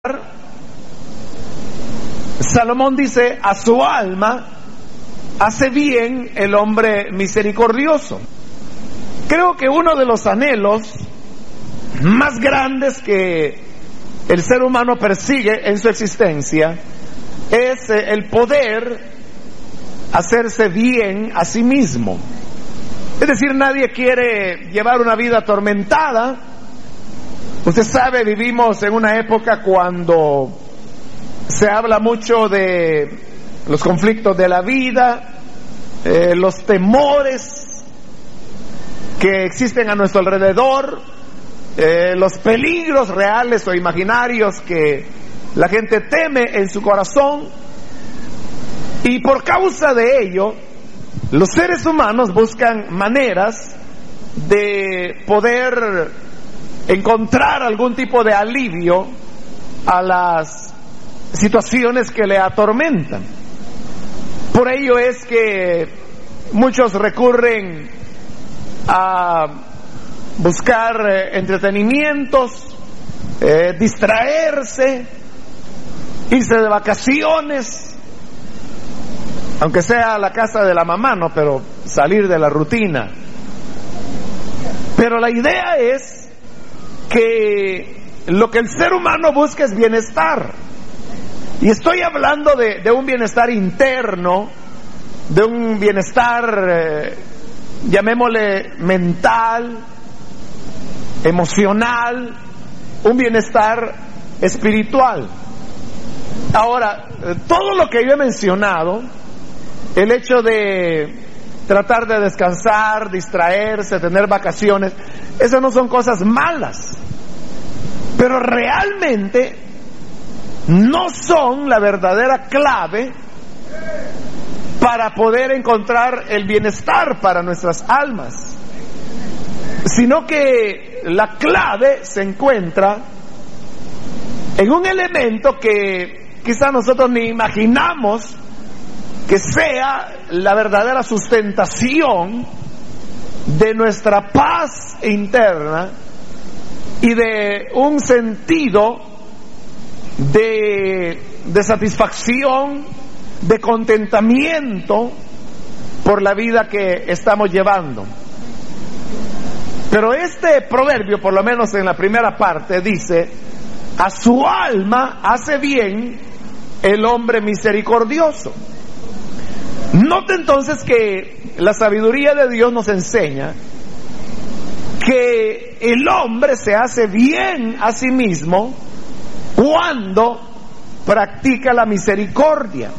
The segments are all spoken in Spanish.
Salomón dice: a su alma hace bien el hombre misericordioso. Creo que uno de los anhelos más grandes que el ser humano persigue en su existencia es el poder hacerse bien a sí mismo. Es decir, nadie quiere llevar una vida atormentada. Usted sabe, vivimos en una época cuando se habla mucho de los conflictos de la vida, los temores que existen a nuestro alrededor, los peligros reales o imaginarios que la gente teme en su corazón, y por causa de ello los seres humanos buscan maneras de poder encontrar algún tipo de alivio a las situaciones que le atormentan. Por ello es que muchos recurren a buscar entretenimientos, distraerse, irse de vacaciones, aunque sea a la casa de la mamá, no, pero salir de la rutina. Pero la idea es que lo que el ser humano busca es bienestar. Y estoy hablando de un bienestar interno, de un bienestar, llamémosle mental, emocional, un bienestar espiritual. Ahora, todo lo que yo he mencionado, el hecho de tratar de descansar, distraerse, tener vacaciones, esas no son cosas malas, pero realmente no son la verdadera clave para poder encontrar el bienestar para nuestras almas, sino que la clave se encuentra en un elemento que quizá nosotros ni imaginamos que sea la verdadera sustentación de nuestra paz interna y de un sentido de satisfacción, de contentamiento por la vida que estamos llevando. Pero este proverbio, por lo menos en la primera parte, dice: a su alma hace bien el hombre misericordioso. Note entonces que la sabiduría de Dios nos enseña que el hombre se hace bien a sí mismo cuando practica la misericordia.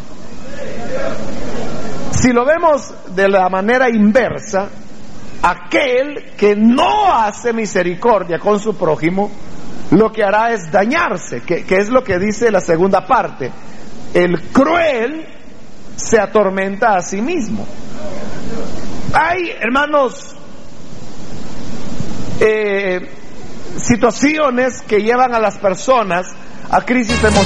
Si lo vemos de la manera inversa, aquel que no hace misericordia con su prójimo, lo que hará es dañarse, que es lo que dice la segunda parte. El cruel se atormenta a sí mismo. Hay, hermanos, situaciones que llevan a las personas a crisis emocionales.